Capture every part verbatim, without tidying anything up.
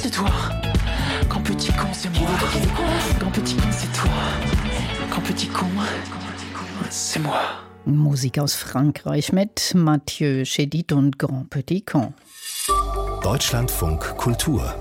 C'est toi. Grand petit con, c'est moi. Grand petit con, c'est toi. Grand petit con, c'est moi. Musik aus Frankreich mit Mathieu Chédid und Grand Petit Con. Deutschlandfunk Kultur.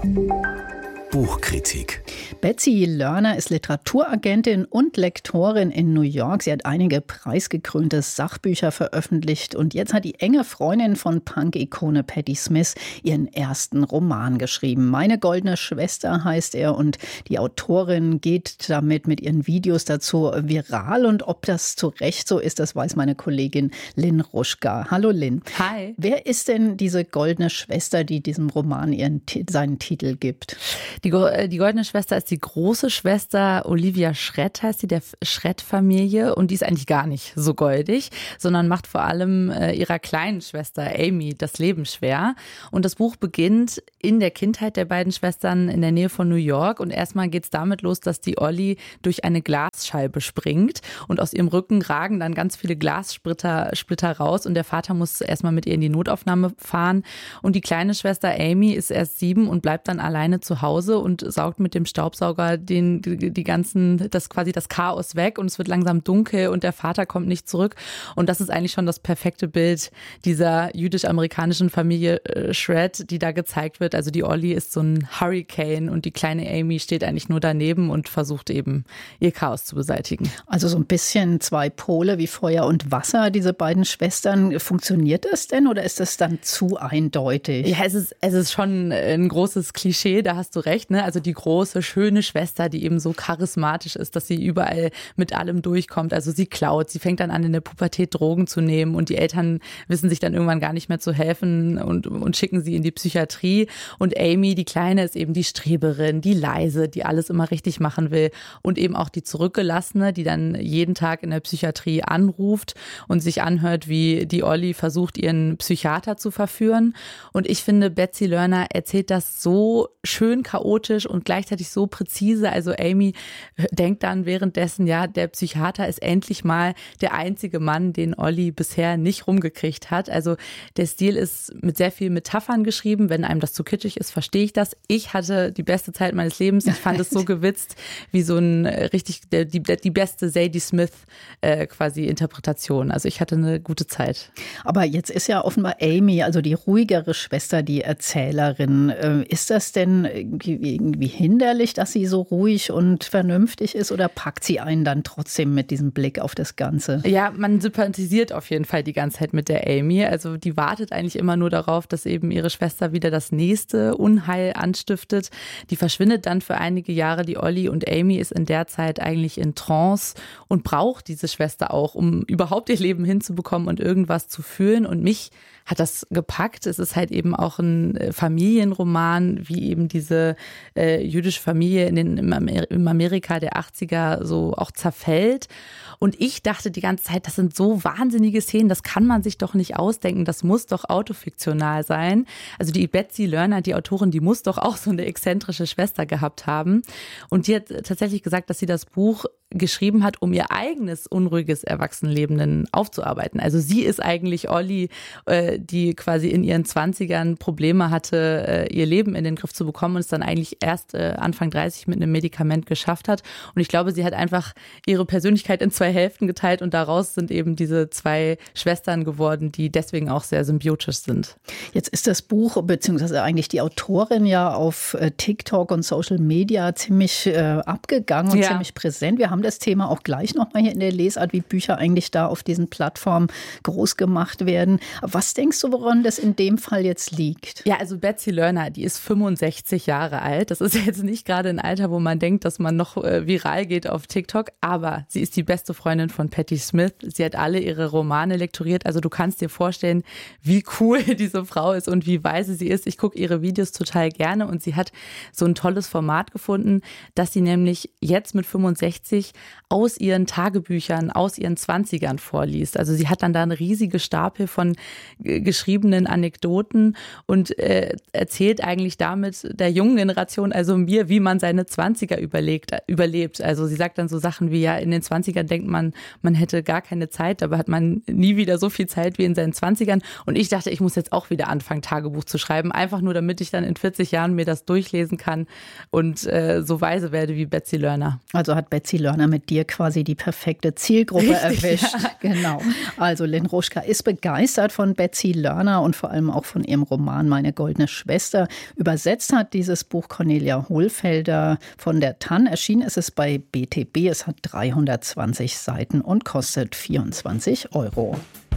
Buchkritik. Betsy Lerner ist Literaturagentin und Lektorin in New York. Sie hat einige preisgekrönte Sachbücher veröffentlicht und jetzt hat die enge Freundin von Punk-Ikone Patti Smith ihren ersten Roman geschrieben. Meine goldene Schwester heißt er und die Autorin geht damit mit ihren Videos dazu viral und ob das zu Recht so ist, das weiß meine Kollegin Lynn Ruschka. Hallo Lynn. Hi. Wer ist denn diese goldene Schwester, die diesem Roman ihren, seinen Titel gibt? Die, die goldene Schwester ist die große Schwester, Olivia Schrett heißt sie, der Schrett-Familie. Und die ist eigentlich gar nicht so goldig, sondern macht vor allem äh, ihrer kleinen Schwester Amy das Leben schwer. Und das Buch beginnt in der Kindheit der beiden Schwestern in der Nähe von New York. Und erstmal geht es damit los, dass die Olli durch eine Glasscheibe springt. Und aus ihrem Rücken ragen dann ganz viele Glassplitter Splitter raus. Und der Vater muss erstmal mit ihr in die Notaufnahme fahren. Und die kleine Schwester Amy ist erst sieben und bleibt dann alleine zu Hause und saugt mit dem Staubsauger den, die, die ganzen, das quasi das Chaos weg und es wird langsam dunkel und der Vater kommt nicht zurück. Und das ist eigentlich schon das perfekte Bild dieser jüdisch-amerikanischen Familie äh, Shred, die da gezeigt wird. Also die Olli ist so ein Hurricane und die kleine Amy steht eigentlich nur daneben und versucht eben ihr Chaos zu beseitigen. Also so ein bisschen zwei Pole wie Feuer und Wasser, diese beiden Schwestern. Funktioniert das denn oder ist das dann zu eindeutig? Ja, es ist, es ist schon ein großes Klischee, da hast du recht. Ne? Also die große, schöne Schwester, die eben so charismatisch ist, dass sie überall mit allem durchkommt. Also sie klaut, sie fängt dann an, in der Pubertät Drogen zu nehmen und die Eltern wissen sich dann irgendwann gar nicht mehr zu helfen und, und schicken sie in die Psychiatrie. Und Amy, die Kleine, ist eben die Streberin, die leise, die alles immer richtig machen will und eben auch die Zurückgelassene, die dann jeden Tag in der Psychiatrie anruft und sich anhört, wie die Olli versucht, ihren Psychiater zu verführen. Und ich finde, Betsy Lerner erzählt das so schön chaotisch und gleichzeitig so präzise. Also Amy denkt dann währenddessen, ja, der Psychiater ist endlich mal der einzige Mann, den Olli bisher nicht rumgekriegt hat. Also der Stil ist mit sehr vielen Metaphern geschrieben. Wenn einem das zu kitschig ist, verstehe ich das. Ich hatte die beste Zeit meines Lebens. Ich fand es so gewitzt, wie so ein richtig, die, die beste Zadie Smith äh, quasi Interpretation. Also ich hatte eine gute Zeit. Aber jetzt ist ja offenbar Amy, also die ruhigere Schwester, die Erzählerin. Ist das denn irgendwie hinderlich, dass sie so ruhig und vernünftig ist oder packt sie einen dann trotzdem mit diesem Blick auf das Ganze? Ja, man sympathisiert auf jeden Fall die ganze Zeit mit der Amy. Also die wartet eigentlich immer nur darauf, dass eben ihre Schwester wieder das nächste Unheil anstiftet. Die verschwindet dann für einige Jahre, die Olli, und Amy ist in der Zeit eigentlich in Trance und braucht diese Schwester auch, um überhaupt ihr Leben hinzubekommen und irgendwas zu fühlen. Und mich hat das gepackt. Es ist halt eben auch ein Familienroman, wie eben diese äh, jüdische Familie in den, im, Amer- im Amerika der achtziger so auch zerfällt. Und ich dachte die ganze Zeit, das sind so wahnsinnige Szenen, das kann man sich doch nicht ausdenken, das muss doch autofiktional sein. Also die Betsy Lerner, die Autorin, die muss doch auch so eine exzentrische Schwester gehabt haben. Und die hat tatsächlich gesagt, dass sie das Buch geschrieben hat, um ihr eigenes unruhiges Erwachsenenleben aufzuarbeiten. Also sie ist eigentlich Olli, äh, die quasi in ihren Zwanzigern Probleme hatte, äh, ihr Leben in den Griff zu bekommen und es dann eigentlich erst äh, Anfang dreißig mit einem Medikament geschafft hat. Und ich glaube, sie hat einfach ihre Persönlichkeit in zwei Hälften geteilt und daraus sind eben diese zwei Schwestern geworden, die deswegen auch sehr symbiotisch sind. Jetzt ist das Buch, beziehungsweise eigentlich die Autorin ja auf äh, TikTok und Social Media ziemlich äh, abgegangen und ja. ziemlich präsent. Wir haben das Thema auch gleich nochmal hier in der Lesart, wie Bücher eigentlich da auf diesen Plattformen groß gemacht werden. Was denkst du, woran das in dem Fall jetzt liegt? Ja, also Betsy Lerner, die ist fünfundsechzig Jahre alt. Das ist jetzt nicht gerade ein Alter, wo man denkt, dass man noch äh, viral geht auf TikTok, aber sie ist die beste Freundin von Patti Smith. Sie hat alle ihre Romane lektoriert. Also du kannst dir vorstellen, wie cool diese Frau ist und wie weise sie ist. Ich gucke ihre Videos total gerne und sie hat so ein tolles Format gefunden, dass sie nämlich jetzt mit fünfundsechzig wirklich aus ihren Tagebüchern, aus ihren Zwanzigern vorliest. Also sie hat dann da eine riesige Stapel von äh, geschriebenen Anekdoten und äh, erzählt eigentlich damit der jungen Generation, also mir, wie man seine Zwanziger überlegt, überlebt. Also sie sagt dann so Sachen wie, ja, in den Zwanzigern denkt man, man hätte gar keine Zeit, dabei hat man nie wieder so viel Zeit wie in seinen Zwanzigern. Und ich dachte, ich muss jetzt auch wieder anfangen, Tagebuch zu schreiben, einfach nur, damit ich dann in vierzig Jahren mir das durchlesen kann und äh, so weise werde wie Betsy Lerner. Also hat Betsy Lerner mit dir quasi die perfekte Zielgruppe Richtig, erwischt. Ja. Genau. Also Lynn Ruschka ist begeistert von Betsy Lerner und vor allem auch von ihrem Roman Meine goldene Schwester. Übersetzt hat dieses Buch Cornelia Hohlfelder von der Tann. Erschienen ist es bei B T B. Es hat dreihundertzwanzig Seiten und kostet vierundzwanzig Euro.